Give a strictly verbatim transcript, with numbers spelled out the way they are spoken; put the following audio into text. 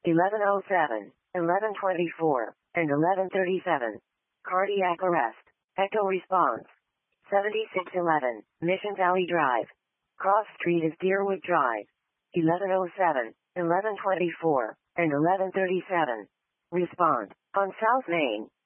eleven oh seven, eleven twenty-four, and eleven thirty-seven. Cardiac arrest. Echo response. seventy-six eleven, Mission Valley Drive. Cross Street is Deerwood Drive. eleven oh seven, eleven twenty-four, and eleven thirty-seven. Respond. On South Main,